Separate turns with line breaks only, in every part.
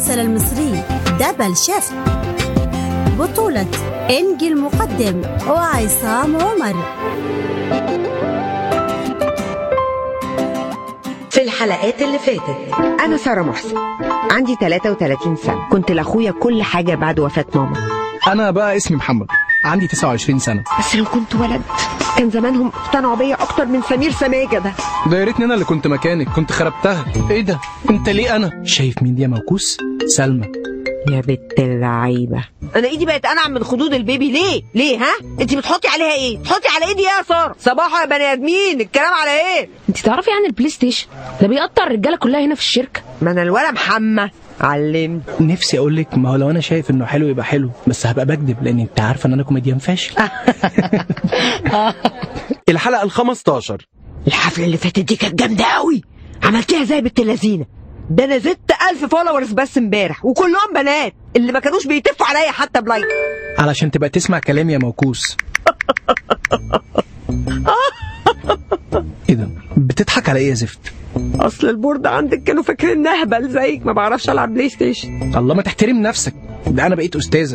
المسلسل المصري دبل شيفت بطولة إنجي المقدم وعصام عمر.
في الحلقات اللي فاتت أنا سارة محسن، عندي 33 سنة، كنت لأخويا كل حاجة بعد وفاة ماما.
أنا بقى اسمي محمد، عندي 29 سنة.
بس لو كنت ولد كان زمانهم اقتنعوا بيا أكتر من سمير سماجة ده
يا ريتني أنا اللي كنت مكانك، كنت خربتها. إيه ده؟ أنت ليه أنا؟ شايف مين دي يا موكوس؟ سلمى.
يا بنت اللعيبة، أنا إيدي بقت أنعم من خدود البيبي. ليه ها؟ أنت بتحطي عليها إيه؟ تحطي على إيدي إيه يا سارة؟ صباحا يا بني آدمين، الكلام على إيه؟
أنت تعرفي عن البلاي ستيشن؟ ده بيقطع الرجالة كلها هنا في الشركة.
ما أنا الولا محمد علمت.
نفسي اقول لك ما هو لو انا شايف انه حلو يبقى حلو، بس هبقى بكذب لان انت عارفه ان انا كوميديان فاشل.
الحلقه ال15.
الحفله اللي فاتت دي كانت جامده قوي، عملتيها زي بنت اللذينه. ده انا زدت 1000 فولورز بس امبارح، وكلهم بنات اللي ما كانوش بيتفوا عليا حتى بلايك.
علشان تبقى تسمع كلامي يا موكوس. ايه ده؟ بتضحك على ايه يا زفت؟
اصل البورد عندك كانوا فاكرين اهبل زيك ما بعرفش العب بلاي ستيشن.
الله، ما تحترم نفسك، ده انا بقيت استاذه.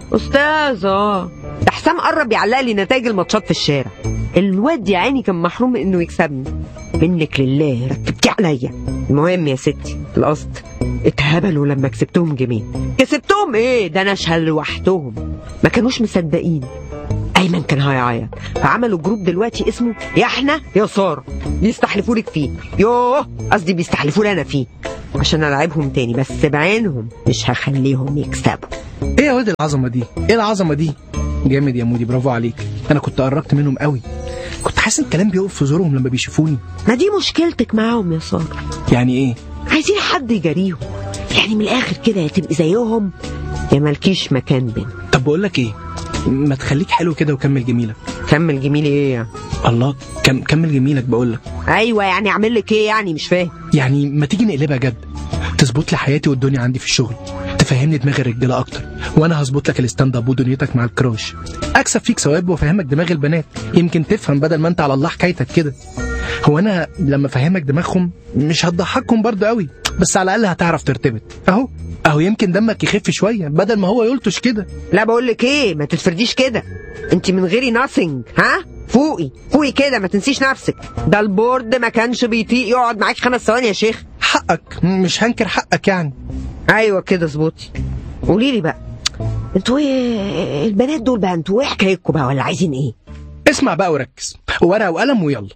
استاذه؟ ده حسام قرب يعلق لي نتائج الماتشات في الشارع. الواد يا عيني كان محروم من انه يكسبني. منك لله ركبتي عليا. المهم يا ستي، القصد اتهبلوا لما كسبتهم جيمين. كسبتهم ايه؟ ده انا اشهد لوحدهم. ما كانوش مصدقين. ايمن كان هيعيط، فعملوا جروب دلوقتي اسمه يا احنا يا ساره، بيستحلفوا لك فيه. يوه، قصدي بيستحلفوا لي انا فيه عشان العبهم تاني، بس بعينهم مش هخليهم يكسبوا.
ايه يا ولد العظمه دي؟ ايه العظمه دي؟ جامد يا مودي، برافو عليك. انا كنت قربت منهم قوي، كنت حاسس الكلام بيقف في زورهم لما بيشوفوني.
ما دي مشكلتك معاهم يا ساره.
يعني ايه؟
عايزين حد يجاريهم، يعني من الاخر كده يا تبقي زيهم يا مالكيش مكان بين.
طب بقول لك ايه، ما تخليك حلو كده وكمل جميلك.
كمل جميلي ايه يعني؟
الله، كمل جميلك بقول لك.
ايوه يعني اعمل لك ايه يعني؟ مش فاهم.
يعني ما تيجي نقلبها جد، تظبط لي حياتي والدنيا عندي في الشغل، تفهمني دماغ الرجاله اكتر، وانا هظبط لك الستاند اب ودنيتك مع الكراش. اكسب فيك ثواب وافهمك دماغ البنات، يمكن تفهم بدل ما انت على الله حكايتك كده. هو انا لما افهمك دماغهم مش هتضحكهم برضه قوي، بس على الاقل هتعرف ترتبط. اهو يمكن دمك يخف شويه بدل ما هو يلطش كده.
لا بقول لك ايه، ما تتفرديش كده، انت من غيري ناثينج. ها، فوقي كده، ما تنسيش نفسك. ده البورد ما كانش بيطيق يقعد معاك 5 ثواني يا شيخ.
حقك، مش هنكر حقك يعني.
ايوه كده اظبطي. قولي لي بقى، انتوا ايه البنات دول بقى؟ انتوا ايه حكايتكم بقى، ولا عايزين ايه؟
اسمع بقى وركز، ورقه وقلم ويلا.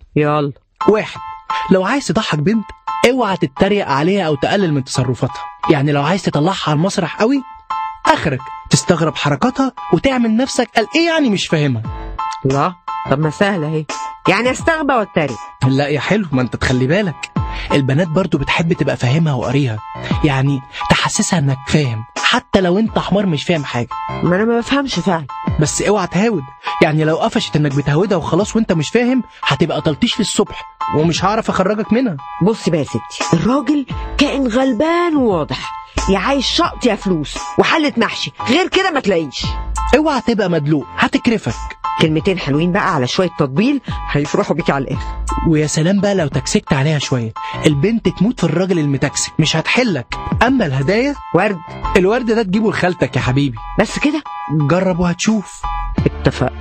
1. لو عايز تضحك بنت اوعى تتريق عليها او تقلل من تصرفاتها. يعني لو عايز تطلعها على المسرح قوي، اخرك تستغرب حركاتها وتعمل نفسك قال ايه يعني مش فاهمها.
لا طب ما سهله اهي، يعني استغبى واتريق.
لا يا حلو، ما انت تخلي بالك، البنات برضو بتحب تبقى فاهمها وقاريها، يعني تحسسها انك فاهم حتى لو انت حمار مش فاهم حاجه.
ما انا ما بفهمش فعلا.
بس اوعى تهاود، يعني لو قفشت انك بتهودها وخلاص وانت مش فاهم هتبقى تلطيش للصبح ومش هعرف اخرجك منها.
بصي بقى يا ستي، الراجل كائن غلبان وواضح، يا عايش شقط يا فلوس وحلة محشي، غير كده ما تلاقيش.
اوعى تبقى مدلوق، هتكرفك.
كلمتين حلوين بقى على شويه تطبيل هيفرحوا بيكي على الاخر.
ويا سلام بقى لو تكسكت عليها شويه، البنت تموت في الراجل المتكسك، مش هتحلك. اما الهدايا الورد ده تجيبه لخالتك يا حبيبي.
بس كده،
جرب وهتشوف.
اتفق.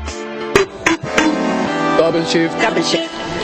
دبل شيفت.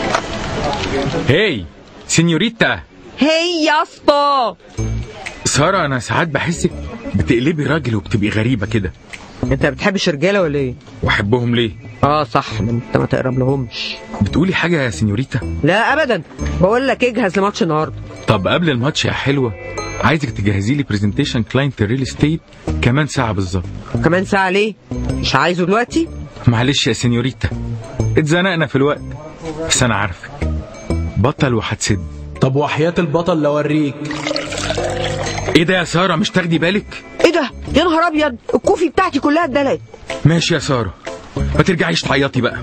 هاي سينيوريتا.
هي يا اسطى
ساره، انا ساعات بحسك بتقلبي راجل وبتبقي غريبه كده.
انت بتحبش الرجاله ولا ايه؟
واحبهم ليه؟
صح، انت ما تقرب لهمش.
بتقولي حاجه يا سينيوريتا؟
لا ابدا، بقول لك اجهز لماتش النهارده.
طب قبل الماتش يا حلوه، عايزك تجهزي لي برزنتيشن كلاينت الريل استيت كمان ساعه بالظبط.
كمان ساعه ليه؟ مش عايزه دلوقتي؟
معلش يا سينيوريتا، اتزنقنا في الوقت، بس انا عارفك بطل وهتسد.
طب وحياة البطل لو اوريك.
ايه ده يا ساره، مش تاخدي بالك؟
ايه ده يا نهار ابيض، الكوفي بتاعتي كلها اتدلقت.
ماشي يا ساره، ما ترجعيش تعيطي بقى.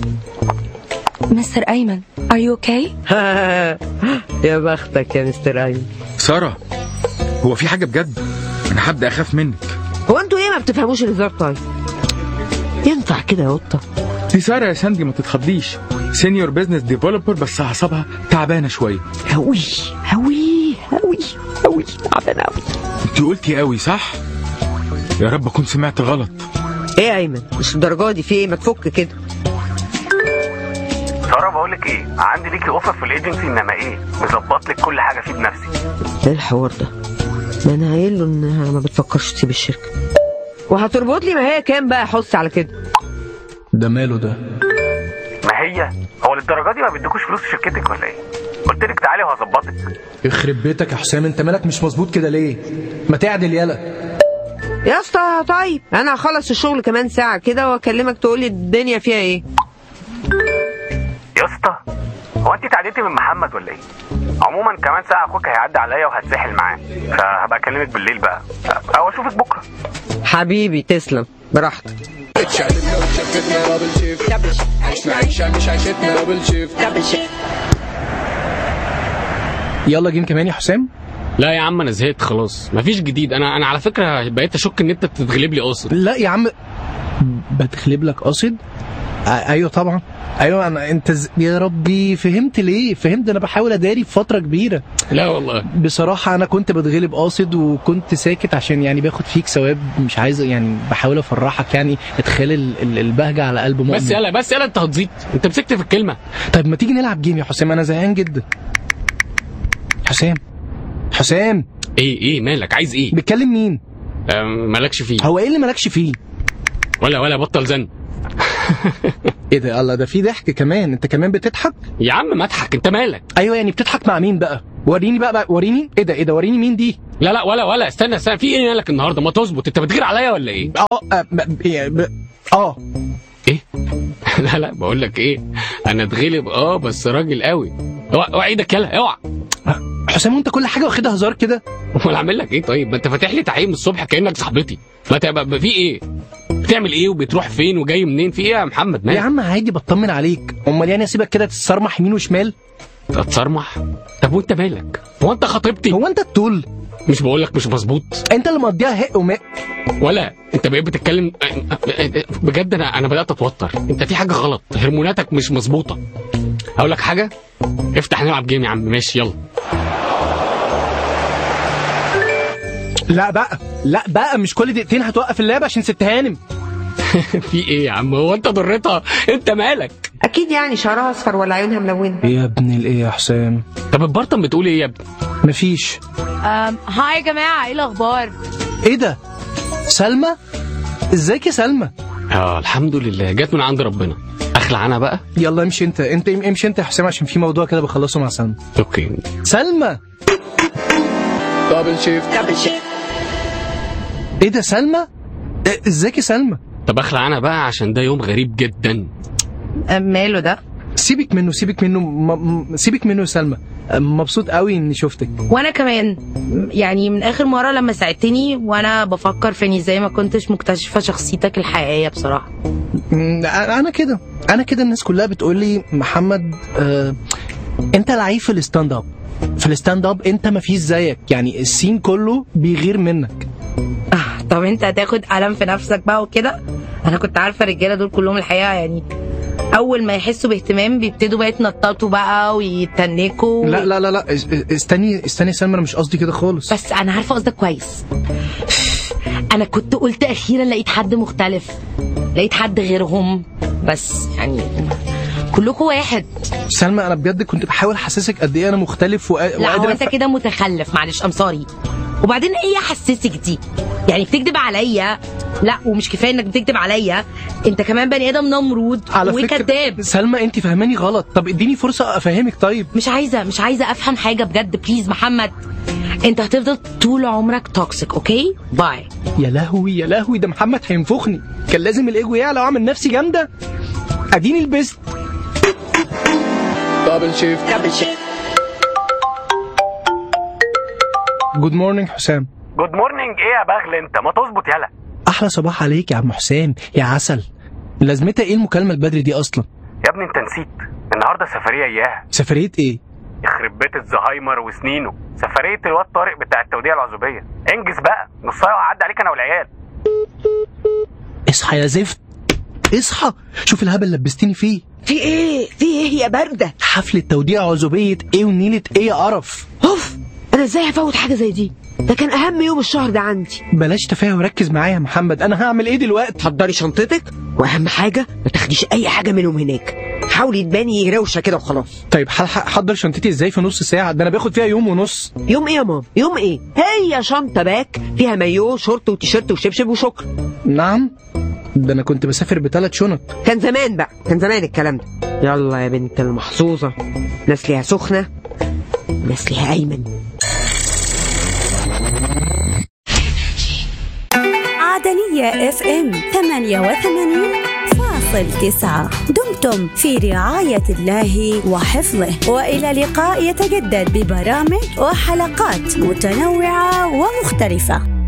مستر ايمن are you okay؟
يا بختك يا مستر ايمن.
ساره، هو في حاجه بجد؟ انا هبدا اخاف منك.
هو انتوا ايه ما بتفهموش الهزار؟ طيب ينفع كده يا قطه؟
دي ساره يا ساندي، ما تتخضيش، سينيور بيزنس ديفلوبر، بس اعصابها تعبانه شويه.
هوي قوي تعبانه قوي.
انت قلتي قوي صح؟ يا رب اكون سمعت غلط.
ايه يا ايمن مش الدرجه دي، في ايه؟ ما تفك كده.
ساره بقول لك ايه، عندي ليكي اوفر في الايجنسي، انما ايه مظبط لك كل حاجه فيه بنفسي.
ايه الحوار ده؟ ما انا قايل له انها ما بتفكرش تسيب الشركه. وهتربط لي، ما هي كام بقى؟ حس على كده.
ده ماله ده؟
ما هي هو للدرجه دي ما بيديكوش فلوس في شركتك ولا ايه؟ قلت لك تعالي وهظبطك.
يخرب بيتك يا حسام، انت مالك مش مظبوط كده ليه؟ ما تعدل يالا
يا اسطى. طيب انا هخلص الشغل كمان ساعه كده واكلمك تقولي الدنيا فيها ايه.
يا اسطى هو انت تعديتي من محمد ولا ايه؟ عموما كمان ساعه اخوك هيعدي عليا وهتسحل معاه، فهبقى اكلمك بالليل بقى او اشوفك بكره.
حبيبي تسلم، براحتك.
يلا جيم كمان يا حسام.
لا يا عم انا زهقت خلاص، مفيش جديد. انا على فكره بقيت اشك ان انت بتتغلب لي قاصد.
لا يا عم بتغلب لك قاصد. ايوه طبعا، ايوه انت يا ربي فهمت ليه؟ فهمت، انا بحاول اداري في فتره كبيره.
لا والله
بصراحه انا كنت بتغلب قاصد وكنت ساكت عشان يعني باخد فيك ثواب، مش عايز يعني بحاول افرحك، يعني ادخال البهجه على قلب مؤمن.
بس يلا انت هتزيد، انت مسكت في الكلمه.
طيب ما تيجي نلعب جيم يا حسام، انا زهقان جدا. حسام
ايه مالك؟ عايز ايه؟
بتكلم مين؟
مالكش فيه.
هو ايه اللي مالكش فيه؟
ولا بطل زن.
ايه ده؟ الله، ده في ضحك كمان؟ انت كمان بتضحك
يا عم؟ ما اضحك، انت مالك؟
ايوه يعني بتضحك مع مين بقى؟ وريني بقى وريني. ايه ده وريني مين دي؟
لا ولا استنى في ايه مالك النهارده؟ ما تظبط، انت بتغير عليا ولا ايه؟ ايه لا بقول لك ايه، انا اتغلب بس راجل قوي. اوعى ايدك، يلا اوعى.
حسام انت كل حاجه واخدها هزار كده.
امال اعمل لك ايه؟ طيب ما انت فاتح لي تعيين من الصبح كانك صاحبتي. ما تبقى في ايه؟ بتعمل ايه وبتروح فين وجاي منين؟ في ايه يا محمد؟ مالك؟
يا عم عادي بطمن عليك. امال يعني اسيبك كده تتصرمح يمين وشمال؟
تتصرمح؟ طب وانت مالك؟ هو انت خطيبتي؟
هو انت الطول؟
مش بقول لك مش مظبوط؟
انت اللي مقضيها هق وماء.
ولا انت بقيت بتتكلم بجد؟ انا بدات اتوتر. انت في حاجه غلط، هرموناتك مش مظبوطه. هقول لك حاجه، افتح نلعب جيم يا عم. ماشي يلا.
لا بقى مش كل دقيقتين هتوقف اللعبه عشان ست هانم.
في ايه يا عم؟ هو انت ضرتها؟ انت مالك؟
اكيد يعني شعرها اصفر ولا عيونها ملونه.
ايه يا ابن الايه يا حسام؟
طب البرطم بتقول ايه يا ابني؟
مفيش.
هاي يا جماعه، ايه الاخبار؟
ايه ده؟ سلمى؟ ازيك يا سلمى؟
الحمد لله، جت من عند ربنا. اخلع انا بقى.
يلا امشي انت امشي انت يا حسام، عشان في موضوع كده بخلصه مع سلمى.
اوكي.
سلمى دبل شيفت. ايه ده سلمى؟ ازيك يا سلمى؟
طب اخلع انا بقى عشان ده يوم غريب جدا.
ماله ده؟
سيبك منه سيبك منه يا سلمى. مبسوط قوي اني شفتك.
وانا كمان، يعني من اخر مره لما ساعدتني وانا بفكر في اني زي ما كنتش مكتشفه شخصيتك الحقيقيه بصراحه.
انا كده الناس كلها بتقول لي محمد انت لعيب في الستاند اب انت مفيش زيك، يعني السين كله بيغير منك.
طب انت هتاخد قلم في نفسك بقى وكده؟ انا كنت عارفه الرجاله دول كلهم الحقيقه يعني اول ما يحسوا باهتمام بيبتدوا بقى يتنططوا بقى ويتنكوا.
لا استني سلمى، انا مش قصدي كده خالص.
بس انا عارفه قصدك كويس. انا كنت قلت اخيرا لقيت حد مختلف، لقيت حد غيرهم، بس يعني كلكم واحد.
سلمى انا بجد كنت بحاول احسسك قد ايه انا مختلف
لا هو انت كده متخلف، معلش ام سوري. وبعدين ايه احسسك دي؟ يعني بتكذب عليا؟ لا ومش كفايه انك بتكذب عليا، انت كمان بني ادم نمرود وكذاب.
سلمى انت فاهماني غلط، طب اديني فرصه افهمك. طيب
مش عايزه افهم حاجه بجد، بليز محمد. انت هتفضل طول عمرك توكسيك، اوكي؟ باي.
يا لهوي ده محمد هينفخني. كان لازم الايجو يعلى واعمل نفسي جامده. اديني لبست. دبل شيفت. جود مورنينج حسام.
جود مورنينج ايه يا بغل؟ انت ما تظبط يلا.
احلى صباح عليك يا عم حسام يا عسل. لازمتها ايه المكالمه البدري دي اصلا؟
يا ابني انت نسيت النهارده سفريه اياها.
سفريه ايه؟
يخرب بيت الزهايمر وسنينه، سفريه الواد طارق بتاع التوديع العزوبيه. انجز بقى، نص ساعه وهعدي عليك انا والعيال.
اصحى يا زفت اصحى، شوف الهبل اللي لبستني فيه.
في ايه يا برده؟
حفله توديع عزوبيه ايه ونيله ايه يا قرف.
اوف، انا ازاي هفوت حاجه زي دي؟ ده كان اهم يوم الشهر ده عندي.
بلاش تفاهه وركز معايا يا محمد، انا هعمل ايه دلوقتي؟
حضري شنطتك، واهم حاجه ما تاخديش اي حاجه منهم هناك. حاولي تباني روشه كده وخلاص.
طيب حضر شنطتي ازاي في نص ساعه؟ ده انا باخد فيها يوم ونص.
يوم ايه يا ماما؟ يوم ايه؟ هي شنطه باك فيها مايو شورت وتيشيرت وشبشب وشكرا.
نعم، ده انا كنت بسافر ب3 شنط.
كان زمان بقى، كان زمان الكلام ده. يلا يا بنت المحظوظه، ناس ليها سخنه ناس ليها ايمن.
عدنية FM 88.9. دمتم في رعاية الله وحفظه، وإلى لقاء يتجدد ببرامج وحلقات متنوعة ومختلفة.